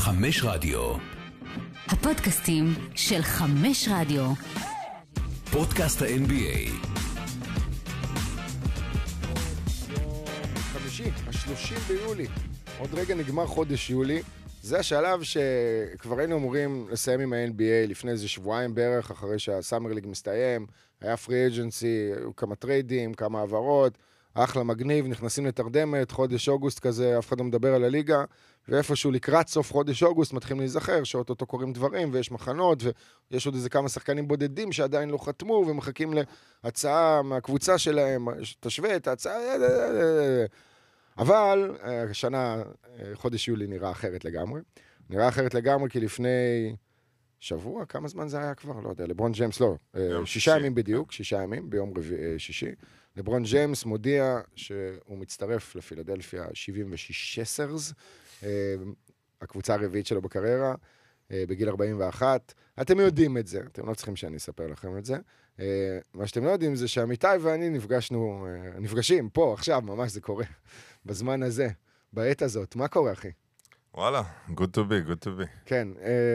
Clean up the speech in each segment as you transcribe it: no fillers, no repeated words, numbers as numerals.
חמש רדיו. הפודקאסטים של חמש רדיו. פודקאסט ה-NBA. חמישי, ה-30 ביולי. עוד רגע נגמר חודש יולי. זה השלב שכבר היינו אמורים לסיים עם ה-NBA לפני איזה שבועיים בערך, אחרי שהסאמר ליג מסתיים. היה פרי אג'נסי, כמה טריידים, כמה העברות. אחלה מגניב, נכנסים לתרדמת, חודש אוגוסט כזה, אף אחד לא מדבר על הליגה, ואיפשהו לקראת סוף חודש אוגוסט מתחילים להיזכר, שאוטוטו קוראים דברים, ויש מחנות, ויש עוד איזה כמה שחקנים בודדים שעדיין לא חתמו, ומחכים להצעה מהקבוצה שלהם, תשווה את ההצעה, אבל השנה, חודש יולי נראה אחרת לגמרי. נראה אחרת לגמרי, כי לפני שבוע, כמה זמן זה היה כבר? לא יודע, לברון ג'יימס, לא, 6 ימים בדיוק, 6 ימים, ביום שישי. לברון ג'יימס מודיע שהוא מצטרף לפילדלפיה 76ers, הקבוצה הרביעית שלו בקריירה, בגיל 41. אתם יודעים את זה, אתם לא צריכים שאני אספר לכם את זה. מה שאתם לא יודעים זה שעמיתי ואני נפגשים פה, עכשיו, ממש זה קורה, בזמן הזה, בעת הזאת. מה קורה, אחי? וואלה, good to be. כן,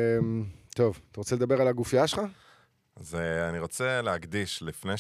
טוב, אתה רוצה לדבר על הגופייה שלך? אז אני רוצה להקדיש, לפני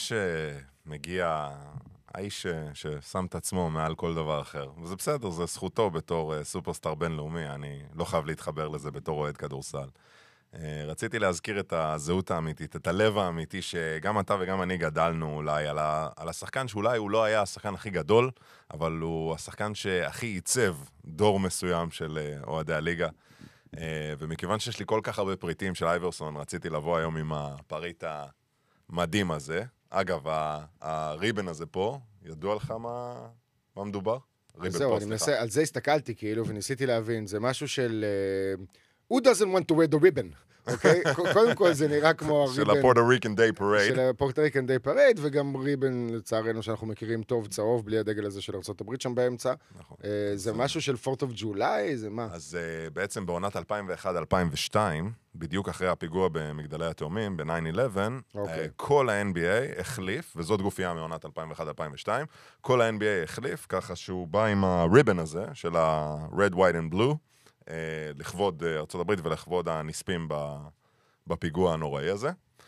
שמגיע האיש ששם את עצמו מעל כל דבר אחר, וזה בסדר, זה זכותו בתור סופרסטאר בינלאומי, אני לא חייב להתחבר לזה בתור אוהד כדורסל. רציתי להזכיר את הזהות האמיתית, את הלב האמיתי, שגם אתה וגם אני גדלנו אולי על השחקן, שאולי הוא לא היה השחקן הכי גדול, אבל הוא השחקן שהכי עיצב דור מסוים של אוהדי הליגה. ומכיוון שיש לי כל כך הרבה פריטים של אייברסון, רציתי לבוא היום עם הפריט המדהים הזה. אגב, הריבן הזה פה, ידוע לך מה מדובר? זהו, על זה הסתכלתי כאילו, וניסיתי להבין, זה משהו של Who doesn't want to wear the ribbon? אוקיי? קודם כל זה נראה כמו הריבן של הפורטוריקן דיי פרייד. של הפורטוריקן דיי פרייד, וגם ריבן לצערנו שאנחנו מכירים טוב צהוב, בלי הדגל הזה של ארצות הברית שם באמצע. נכון. זה משהו של 4th of July, זה מה? אז בעצם בעונת 2001-2002, בדיוק אחרי הפיגוע במגדלי התאומים, ב-9/11, כל ה-NBA החליף, וזאת גופייה מעונת 2001-2002, כל ה-NBA החליף, ככה שהוא בא עם הריבן הזה, של ה-Red, White and Blue, לכבוד ארצות הברית ולכבוד הנספים בפיגוע הנוראי הזה.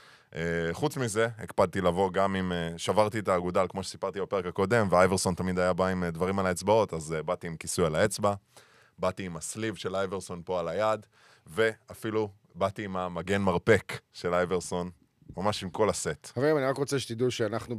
חוץ מזה, הקפדתי לבוא גם עם, שברתי את האגודל, כמו שסיפרתי בפרק הקודם, ואייברסון תמיד היה בא עם דברים על האצבעות, אז באתי עם כיסוי על האצבע, באתי עם הסליב של אייברסון פה על היד, ואפילו באתי עם המגן מרפק של אייברסון, ממש עם כל הסט. חברים, אני רק רוצה שתדעו שאנחנו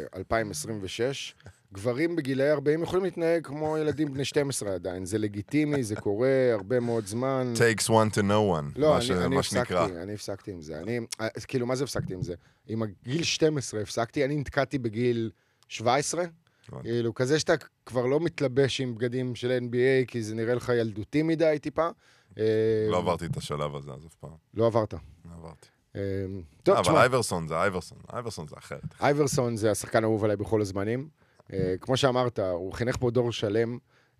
ב-2026, גברים בגילי 40 יכולים להתנהג כמו ילדים בני 12 עדיין. זה לגיטימי, זה קורה הרבה מאוד זמן. Takes one to know one, לא, אני הפסקתי עם זה. כאילו, מה זה הפסקתי עם זה? עם הגיל 12 הפסקתי, אני נתקעתי בגיל 17. כאילו, כזה שאתה כבר לא מתלבש עם בגדים של NBA, כי זה נראה לך ילדותי מדי טיפה. לא עברתי את השלב הזה, אז אף פעם. לא עברת. לא עברתי. טוב, אבל אייברסון זה אחרת. אייברסון זה השחקן האהוב עליי בכל הזמנים. כמו שאמרת, הוא חינך פה דור שלם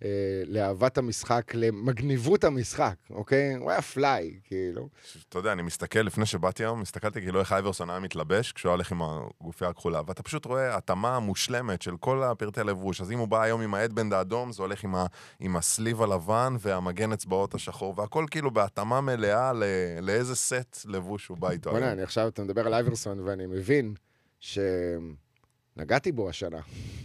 לאהבת המשחק, למגניבות המשחק, אוקיי? הוא היה פליי, כאילו. אתה יודע, אני מסתכל, לפני שבאתי היום, הסתכלתי כאילו איך אייברסון היה מתלבש, כשהוא הולך עם הגופייה הכחולה, ואתה פשוט רואה התאמה מושלמת של כל הפרטי לבוש, אז אם הוא בא היום עם ההדבנד האדום, זה הולך עם הסליב הלבן והמגן אצבעות השחור, והכל כאילו בהתאמה מלאה לאיזה סט לבוש הוא בא איתו היום. בוא'נה, אני עכשיו, אתה מדבר על אייברסון, ואני מבין נגעתי בו השנה.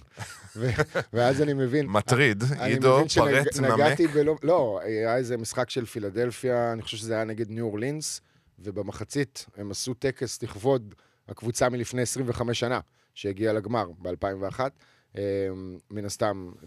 ואז אני מבין... מטריד, עידו, פרט, נמק. לא, היה איזה משחק של פילדלפיה, אני חושב שזה היה נגד ניו אורלינס, ובמחצית הם עשו טקס לכבוד הקבוצה מלפני 25 שנה, שהגיעה לגמר ב-2001. מן הסתם,